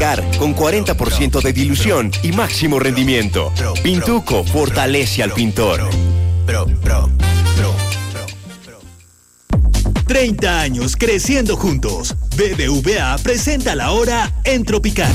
secar con 40% de dilución y máximo rendimiento. Pintuco fortalece al pintor. 30 años creciendo juntos. BBVA presenta la hora en Tropicana.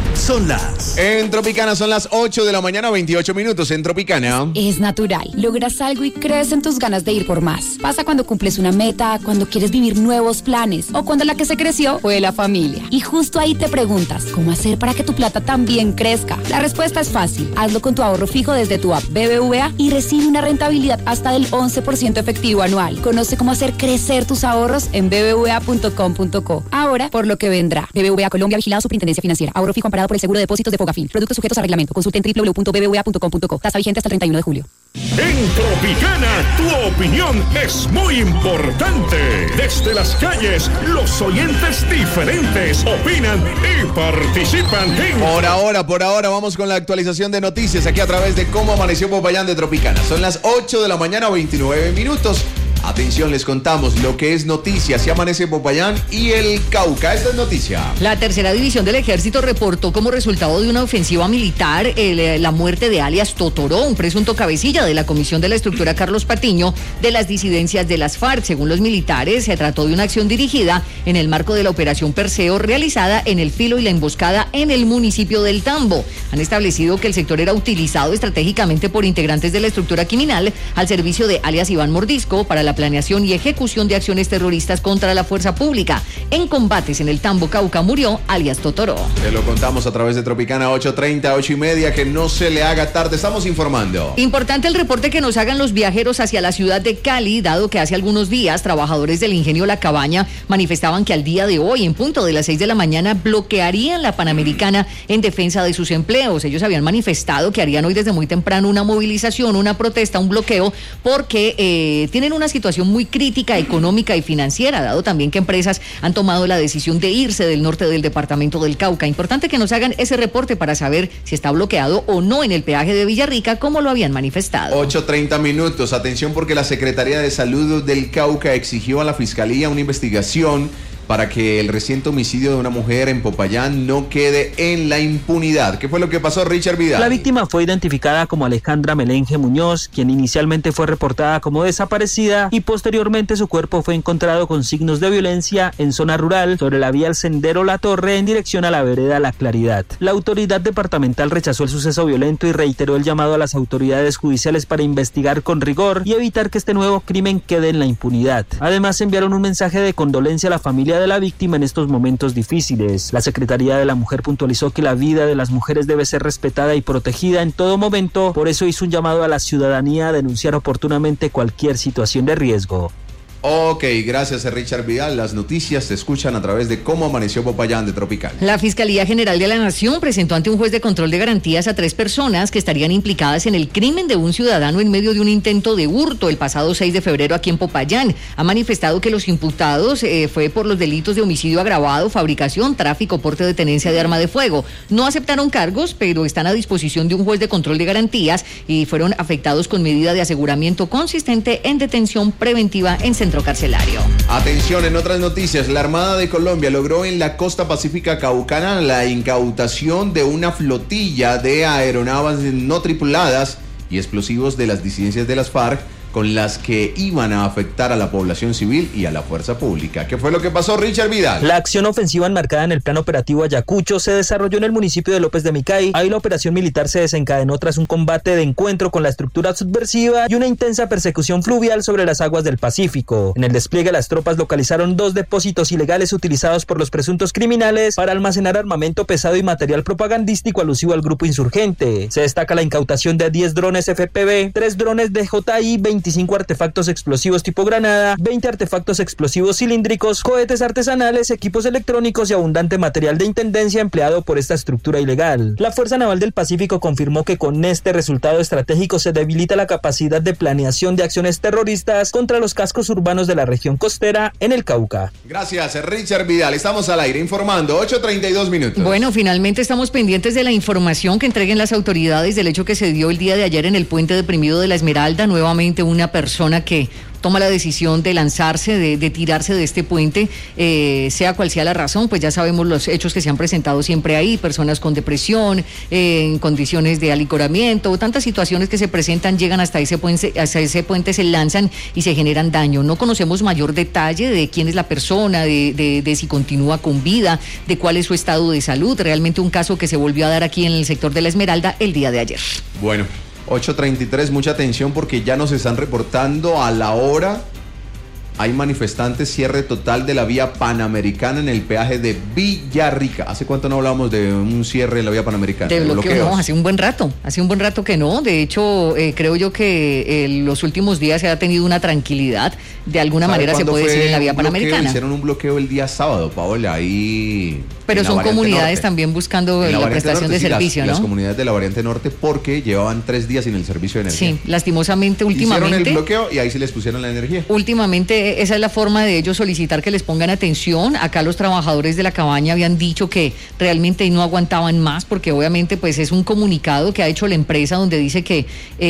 En Tropicana son las 8 de la mañana, 28 minutos en Tropicana. Es natural. Logras algo y crecen tus ganas de ir por más. Pasa cuando cumples una meta, cuando quieres vivir nuevos planes o cuando la que se creció fue la familia. Y justo ahí te preguntas, ¿cómo hacer para que tu plata también crezca? La respuesta es fácil. Hazlo con tu ahorro fijo desde tu app BBVA y recibe una rentabilidad hasta del 11% efectivo anual. Conoce cómo hacer crecer tus ahorros en bbva.com.co. Ahora, por lo que vendrá. BBVA Colombia, vigilado Superintendencia Financiera. Ahorro fijo amparado por el Seguro de Depósitos de Fogafín. Productos sujetos a reglamento. Consulta en www.bbva.com.co. Tasa vigente hasta el 31 de julio. En Tropicana, tu opinión es muy importante. Desde las calles, los oyentes diferentes opinan y participan en... Por ahora, vamos con la actualización de noticias aquí a través de Cómo Amaneció Popayán de Tropicana. Son las 8 de la mañana, 29 minutos. Atención, les contamos lo que es noticia. Si amanece Popayán y el Cauca. Esta es noticia. La tercera división del ejército reportó como resultado de una ofensiva militar la muerte de alias Totoró, un presunto cabecilla de la Comisión de la Estructura Carlos Patiño de las disidencias de las FARC. Según los militares, se trató de una acción dirigida en el marco de la operación Perseo realizada en el Filo y la Emboscada en el municipio del Tambo. Han establecido que el sector era utilizado estratégicamente por integrantes de la estructura criminal al servicio de alias Iván Mordisco para la planeación y ejecución de acciones terroristas contra la fuerza pública. En combates en el Tambo, Cauca, murió alias Totoró. Te lo contamos a través de Tropicana 8:30, 8:30, que no se le haga tarde, estamos informando. Importante el reporte que nos hagan los viajeros hacia la ciudad de Cali, dado que hace algunos días trabajadores del ingenio La Cabaña manifestaban que al día de hoy, en punto de las 6 de la mañana, bloquearían la Panamericana en defensa de sus empleos. Ellos habían manifestado que harían hoy desde muy temprano una movilización, una protesta, un bloqueo, porque tienen una situación muy crítica económica y financiera, dado también que empresas han tomado la decisión de irse del norte del departamento del Cauca. Importante que nos hagan ese reporte para saber si está bloqueado o no en el peaje de Villarrica, como lo habían manifestado. 8:30 minutos. Atención, porque la Secretaría de Salud del Cauca exigió a la Fiscalía una investigación para que el reciente homicidio de una mujer en Popayán no quede en la impunidad. ¿Qué fue lo que pasó, Richard Vidal? La víctima fue identificada como Alejandra Melenge Muñoz, quien inicialmente fue reportada como desaparecida y posteriormente su cuerpo fue encontrado con signos de violencia en zona rural sobre la vía El Sendero La Torre en dirección a la vereda La Claridad. La autoridad departamental rechazó el suceso violento y reiteró el llamado a las autoridades judiciales para investigar con rigor y evitar que este nuevo crimen quede en la impunidad. Además, enviaron un mensaje de condolencia a la familia de la víctima en estos momentos difíciles. La Secretaría de la Mujer puntualizó que la vida de las mujeres debe ser respetada y protegida en todo momento, por eso hizo un llamado a la ciudadanía a denunciar oportunamente cualquier situación de riesgo. Ok, gracias a Richard Vidal. Las noticias se escuchan a través de Cómo Amaneció Popayán de Tropicana. La Fiscalía General de la Nación presentó ante un juez de control de garantías a 3 personas que estarían implicadas en el crimen de un ciudadano en medio de un intento de hurto el pasado 6 de febrero aquí en Popayán. Ha manifestado que los imputados fue por los delitos de homicidio agravado, fabricación, tráfico, porte de tenencia de arma de fuego. No aceptaron cargos, pero están a disposición de un juez de control de garantías y fueron afectados con medida de aseguramiento consistente en detención preventiva en centro carcelario. Atención, en otras noticias, la Armada de Colombia logró en la costa pacífica caucana la incautación de una flotilla de aeronaves no tripuladas y explosivos de las disidencias de las FARC con las que iban a afectar a la población civil y a la fuerza pública. ¿Qué fue lo que pasó, Richard Vidal? La acción ofensiva enmarcada en el Plan Operativo Ayacucho se desarrolló en el municipio de López de Micay. Ahí la operación militar se desencadenó tras un combate de encuentro con la estructura subversiva y una intensa persecución fluvial sobre las aguas del Pacífico. En el despliegue, las tropas localizaron 2 depósitos ilegales utilizados por los presuntos criminales para almacenar armamento pesado y material propagandístico alusivo al grupo insurgente. Se destaca la incautación de 10 drones FPV, 3 drones DJI, 25 artefactos explosivos tipo granada, 20 artefactos explosivos cilíndricos, cohetes artesanales, equipos electrónicos y abundante material de intendencia empleado por esta estructura ilegal. La Fuerza Naval del Pacífico confirmó que con este resultado estratégico se debilita la capacidad de planeación de acciones terroristas contra los cascos urbanos de la región costera en el Cauca. Gracias, Richard Vidal. Estamos al aire informando, 8:32 minutos. Bueno, finalmente estamos pendientes de la información que entreguen las autoridades del hecho que se dio el día de ayer en el puente deprimido de La Esmeralda. Nuevamente un una persona que toma la decisión de lanzarse, de tirarse de este puente, sea cual sea la razón, pues ya sabemos los hechos que se han presentado siempre ahí, personas con depresión, en condiciones de alicoramiento, tantas situaciones que se presentan, llegan hasta ese puente, se lanzan y se generan daño. No conocemos mayor detalle de quién es la persona, de si continúa con vida, de cuál es su estado de salud. Realmente un caso que se volvió a dar aquí en el sector de La Esmeralda el día de ayer. Bueno, 8:33, mucha atención porque ya nos están reportando a la hora. Hay manifestantes, cierre total de la vía Panamericana en el peaje de Villarrica. ¿Hace cuánto no hablamos de un cierre en la vía Panamericana? De bloqueo, no, hace un buen rato que no. De hecho, creo yo que en los últimos días se ha tenido una tranquilidad, de alguna manera se puede decir, en la vía Panamericana. Hicieron un bloqueo el día sábado, Paola, ahí. Pero son comunidades también buscando la prestación de servicio, ¿no? Las comunidades de la variante norte, porque llevaban 3 días sin el servicio de energía. Sí, lastimosamente, últimamente. Hicieron el bloqueo y ahí sí les pusieron la energía. Últimamente, esa es la forma de ellos solicitar que les pongan atención. Acá los trabajadores de la cabaña habían dicho que realmente no aguantaban más, porque obviamente pues es un comunicado que ha hecho la empresa donde dice que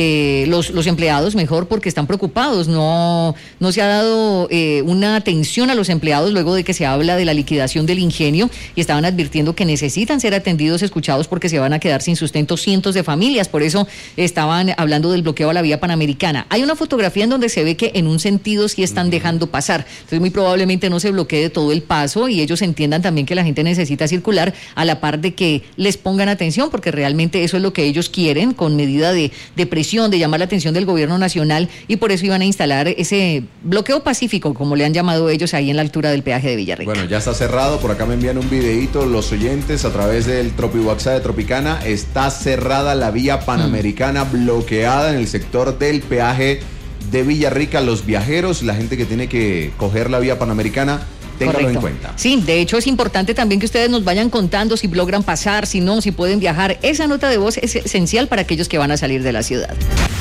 los empleados, mejor, porque están preocupados, no se ha dado una atención a los empleados luego de que se habla de la liquidación del ingenio, y estaban advirtiendo que necesitan ser atendidos, escuchados, porque se van a quedar sin sustento cientos de familias. Por eso estaban hablando del bloqueo a la vía Panamericana. Hay una fotografía en donde se ve que en un sentido sí están dejando pasar, entonces muy probablemente no se bloquee todo el paso, y ellos entiendan también que la gente necesita circular, a la par de que les pongan atención, porque realmente eso es lo que ellos quieren, con medida de presión, de llamar la atención del gobierno nacional, y por eso iban a instalar ese bloqueo pacífico, como le han llamado ellos, ahí en la altura del peaje de Villarrica. Bueno, ya está cerrado. Por acá me envían un videíto los oyentes a través del WhatsApp de Tropicana. Está cerrada la vía Panamericana, bloqueada en el sector del peaje de Villarrica. Los viajeros, la gente que tiene que coger la vía Panamericana, téngalo en cuenta. Sí, de hecho es importante también que ustedes nos vayan contando si logran pasar, si no, si pueden viajar. Esa nota de voz es esencial para aquellos que van a salir de la ciudad.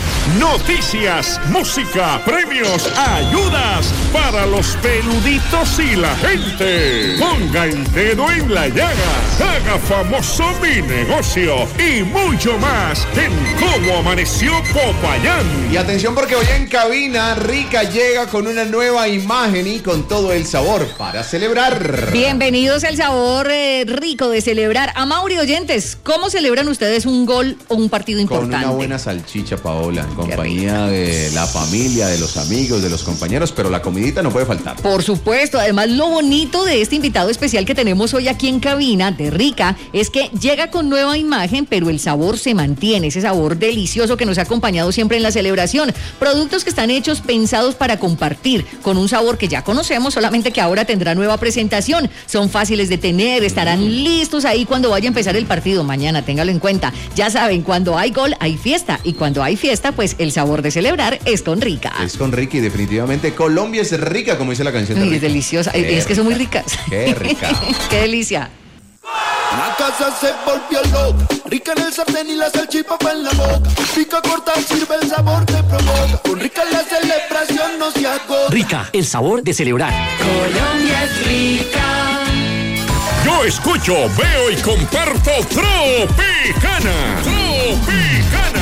Noticias, música, premios, ayudas para los peluditos y la gente. Ponga el dedo en la llaga, haga famoso mi negocio y mucho más en Cómo Amaneció Popayán. Y atención, porque hoy en cabina Rica llega con una nueva imagen y con todo el sabor para celebrar. Bienvenidos al sabor rico de celebrar. A Mauri, oyentes, ¿cómo celebran ustedes un gol o un partido importante? Con una buena salchicha, Paola, en compañía de la familia, de los amigos, de los compañeros, pero la comidita no puede faltar. Por supuesto. Además, lo bonito de este invitado especial que tenemos hoy aquí en cabina de Rica es que llega con nueva imagen, pero el sabor se mantiene, ese sabor delicioso que nos ha acompañado siempre en la celebración. Productos que están hechos, pensados para compartir, con un sabor que ya conocemos, solamente que ahora tendrá nueva presentación. Son fáciles de tener, estarán listos ahí cuando vaya a empezar el partido mañana, téngalo en cuenta. Ya saben, cuando hay gol hay fiesta, y cuando hay fiesta, pues el sabor de celebrar es con Rica. Es con Rica, y definitivamente Colombia es rica, como dice la canción de Rica. Es deliciosa, es que son muy ricas. Qué rica. Qué delicia. La casa se volvió loca, rica en el sartén y la salchipapa en la boca. Pica, corta, sirve, el sabor te provoca. Con Rica la celebración no se agota. Rica, el sabor de celebrar. Colombia es rica. Yo escucho, veo y comparto Tropicana. Tropicana.